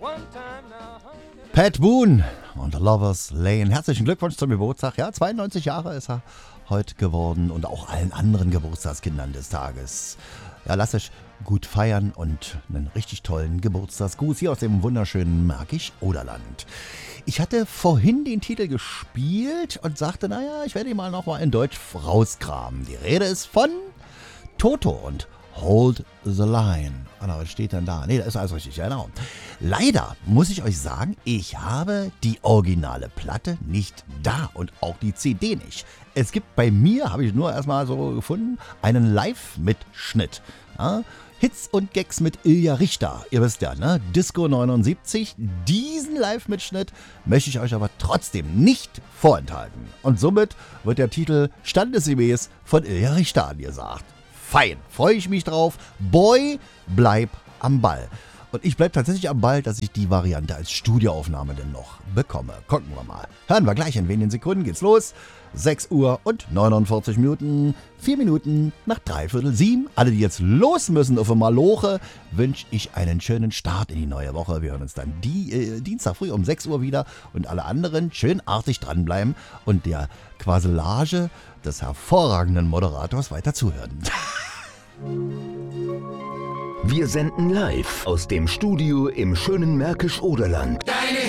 Pat Boone und Lover's Lane. Herzlichen Glückwunsch zum Geburtstag. Ja, 92 Jahre ist er heute geworden und auch allen anderen Geburtstagskindern des Tages. Ja, lasst euch gut feiern und einen richtig tollen Geburtstagsgruß hier aus dem wunderschönen Märkisch-Oderland. Ich hatte vorhin den Titel gespielt und sagte, naja, ich werde ihn mal nochmal in Deutsch rauskramen. Die Rede ist von Toto und Hold the Line. Ah, was steht denn da? Nee, das ist alles richtig, genau. Leider muss ich euch sagen, ich habe die originale Platte nicht da und auch die CD nicht. Es gibt bei mir, habe ich nur erstmal so gefunden, einen Live-Mitschnitt. Ja, Hits und Gags mit Ilja Richter. Ihr wisst ja, ne? Disco 79. Diesen Live-Mitschnitt möchte ich euch aber trotzdem nicht vorenthalten. Und somit wird der Titel standesgemäß von Ilja Richter angesagt. Fein, freue ich mich drauf. Boy, bleib am Ball. Und ich bleibe tatsächlich am Ball, dass ich die Variante als Studioaufnahme denn noch bekomme. Gucken wir mal. Hören wir gleich, in wenigen Sekunden geht's los. 6 Uhr und 49 Minuten, 4 Minuten nach 6:45. Alle, die jetzt los müssen auf Maloche, wünsche ich einen schönen Start in die neue Woche. Wir hören uns dann Dienstag früh um 6 Uhr wieder und alle anderen schön artig dranbleiben und der Quaselage des hervorragenden Moderators weiter zuhören. Wir senden live aus dem Studio im schönen Märkisch-Oderland. Deine